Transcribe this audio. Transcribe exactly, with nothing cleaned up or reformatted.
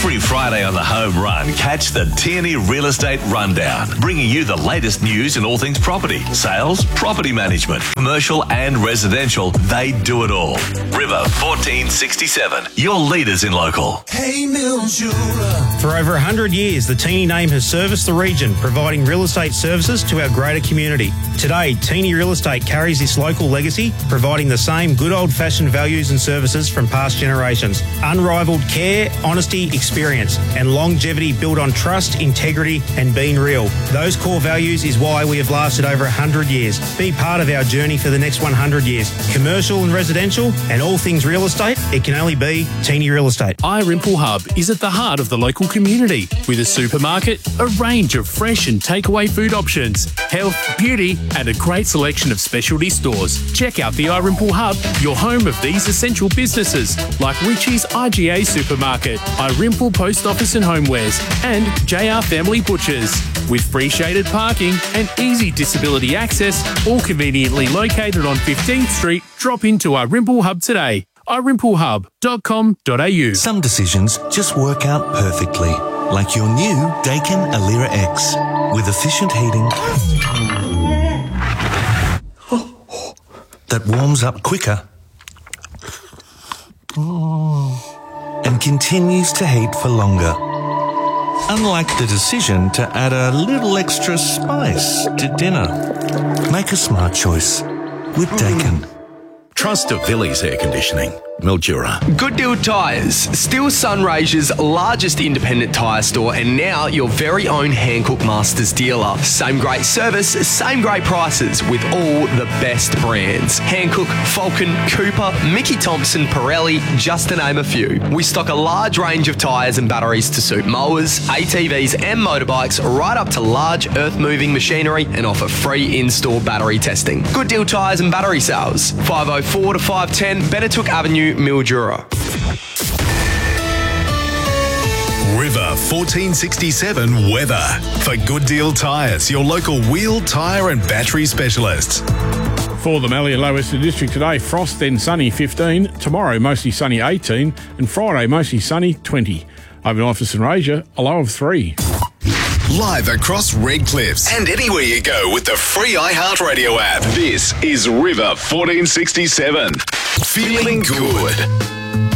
Every Friday on the Home Run, catch the Tierney Real Estate Rundown, bringing you the latest news in all things property, sales, property management, commercial and residential. They do it all. River fourteen sixty-seven, your leaders in local. Hey, Mildura. For over one hundred years, the Tierney name has serviced the region, providing real estate services to our greater community. Today, Tierney Real Estate carries this local legacy, providing the same good old-fashioned values and services from past generations. Unrivaled care, honesty, experience, and longevity built on trust, integrity, and being real. Those core values is why we have lasted over one hundred years. Be part of our journey for the next one hundred years. Commercial and residential, and all things real estate, it can only be Tierney Real Estate. iRimple Hub is at the heart of the local community, with a supermarket, a range of fresh and takeaway food options, health, beauty, and a great selection of specialty stores. Check out the iRimple Hub, your home of these essential businesses like Richie's I G A Supermarket, iRimple Post Office and Homewares, and J R Family Butchers. With free shaded parking and easy disability access, all conveniently located on fifteenth Street, drop into iRimple Hub today. i rimple hub dot com dot a u. Some decisions just work out perfectly, like your new Daikin Alira X with efficient heating that warms up quicker and continues to heat for longer. Unlike the decision to add a little extra spice to dinner. Make a smart choice with Daikin. Trust of Villiers Air Conditioning, Mildura. Good Deal Tyres, still Sunraysia's largest independent tyre store and now your very own Hankook Masters dealer. Same great service, same great prices with all the best brands. Hankook, Falcon, Cooper, Mickey Thompson, Pirelli, just to name a few. We stock a large range of tyres and batteries to suit mowers, A T Vs and motorbikes, right up to large earth-moving machinery, and offer free in-store battery testing. Good Deal Tyres and Battery Sales, five oh four to five ten Benetook Avenue, Mildura. River fourteen sixty-seven weather. For Good Deal Tyres, your local wheel, tyre and battery specialists. For the Mallee and Low Western District today, frost then sunny fifteen, tomorrow mostly sunny eighteen, and Friday mostly sunny twenty. Overnight for St Rasia, a low of three. Live across Red Cliffs and anywhere you go with the free iHeartRadio app. This is River fourteen sixty-seven. Feeling good.